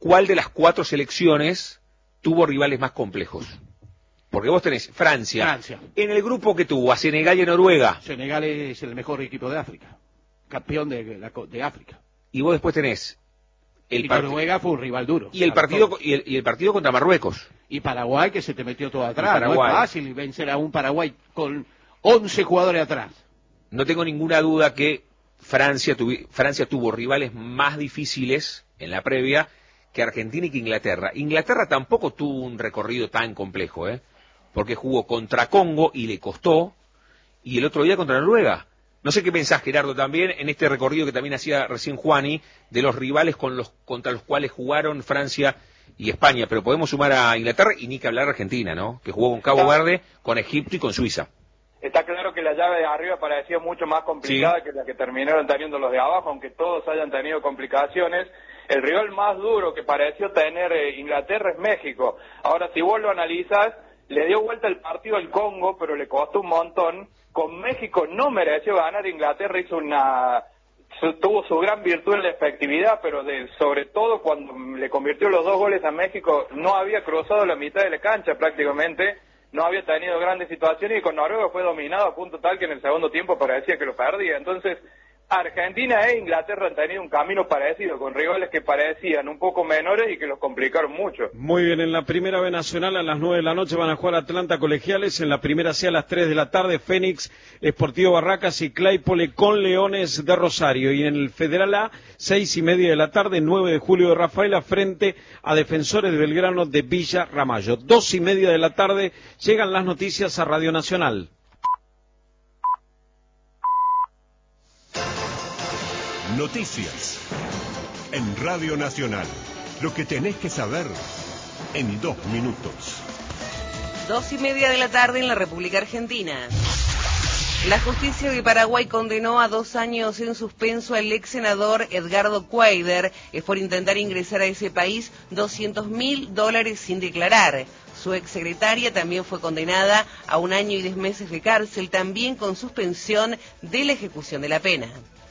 ¿cuál de las 4 selecciones tuvo rivales más complejos? Porque vos tenés Francia. En el grupo que tuvo a Senegal y a Noruega. Senegal es el mejor equipo de África, campeón de África. Y vos después tenés Noruega fue un rival duro. Y el partido contra Marruecos. Y Paraguay, que se te metió todo atrás. No es fácil vencer a un Paraguay con 11 jugadores atrás. No tengo ninguna duda que Francia tuvo rivales más difíciles en la previa que Argentina y que Inglaterra. Inglaterra tampoco tuvo un recorrido tan complejo, porque jugó contra Congo y le costó, y el otro día contra Noruega. No sé qué pensás, Gerardo, también en este recorrido que también hacía recién Juani, de los rivales contra los cuales jugaron Francia y España, pero podemos sumar a Inglaterra y ni que hablar de Argentina, ¿no? Que jugó con Cabo Verde, con Egipto y con Suiza. Está claro que la llave de arriba parecía mucho más complicada que la que terminaron teniendo los de abajo, aunque todos hayan tenido complicaciones. El rival más duro que pareció tener Inglaterra es México. Ahora, si vos lo analizás, le dio vuelta el partido al Congo, pero le costó un montón. Con México no mereció ganar. Inglaterra tuvo su gran virtud en la efectividad, pero sobre todo cuando le convirtió los 2 goles a México, no había cruzado la mitad de la cancha prácticamente, no había tenido grandes situaciones, y con Noruega fue dominado a punto tal que en el segundo tiempo parecía que lo perdía. Entonces, Argentina e Inglaterra han tenido un camino parecido, con rivales que parecían un poco menores y que los complicaron mucho. Muy bien, en la primera B nacional a las 9 de la noche van a jugar Atlanta Colegiales, en la primera C a las 3 de la tarde Fénix, Sportivo Barracas y Claypole con Leones de Rosario, y en el Federal A, 6:30 de la tarde, 9 de julio de Rafaela frente a Defensores de Belgrano de Villa Ramallo. 2:30 de la tarde llegan las noticias a Radio Nacional. Noticias en Radio Nacional. Lo que tenés que saber en 2 minutos. 2:30 de la tarde en la República Argentina. La justicia de Paraguay condenó a 2 años en suspenso al ex senador Edgardo Cuader por intentar ingresar a ese país $200.000 sin declarar. Su exsecretaria también fue condenada a 1 año y 10 meses de cárcel, también con suspensión de la ejecución de la pena.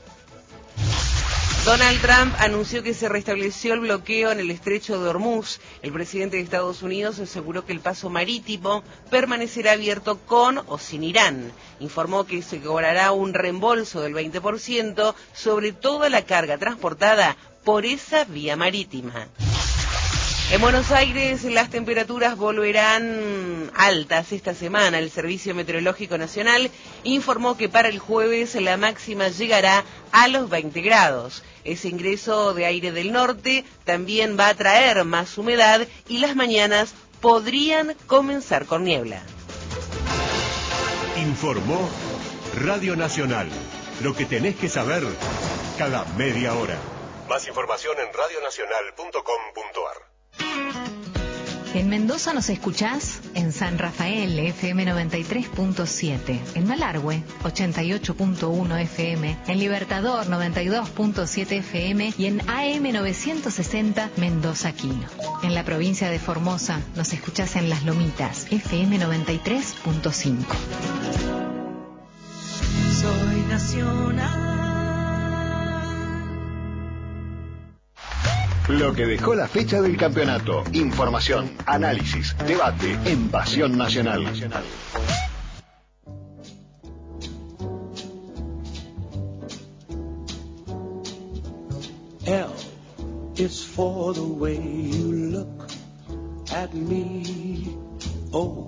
Donald Trump anunció que se restableció el bloqueo en el estrecho de Hormuz. El presidente de Estados Unidos aseguró que el paso marítimo permanecerá abierto con o sin Irán. Informó que se cobrará un reembolso del 20% sobre toda la carga transportada por esa vía marítima. En Buenos Aires las temperaturas volverán altas esta semana. El Servicio Meteorológico Nacional informó que para el jueves la máxima llegará a los 20 grados. Ese ingreso de aire del norte también va a traer más humedad y las mañanas podrían comenzar con niebla. Informó Radio Nacional. Lo que tenés que saber cada media hora. Más información en radionacional.com.ar. En Mendoza nos escuchás en San Rafael, FM 93.7, en Malargüe, 88.1 FM, en Libertador, 92.7 FM y en AM 960 Mendoza Quino. En la provincia de Formosa nos escuchás en Las Lomitas, FM 93.5. Soy nacional. Lo que dejó la fecha del campeonato. Información, análisis, debate en Pasión Nacional. L is for the way you look at me. O